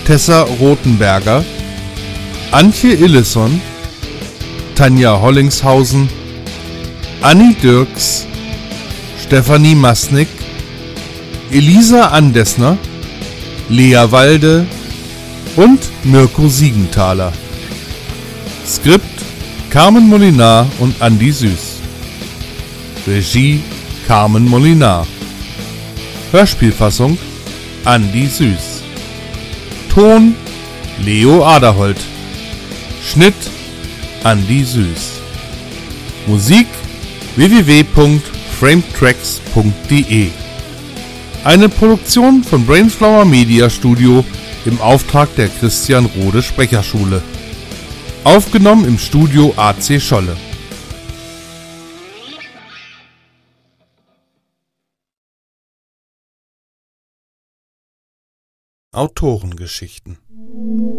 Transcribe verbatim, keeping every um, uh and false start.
Tessa Rothenberger, Antje Illeson, Tanja Hollingshausen, Annie Dirks, Stefanie Masnick, Elisa Andesner, Lea Walde und Mirko Siegenthaler. Skript Carmen Molinar und Andi Süß. Regie Carmen Molinar. Hörspielfassung Andi Süß. Ton Leo Aderholt. Schnitt Andi Süß. Musik w w w punkt frametracks punkt d e. Eine Produktion von Brainflower Media Studio im Auftrag der Christian Rode Sprecherschule. Aufgenommen im Studio A C Scholle. Autorengeschichten.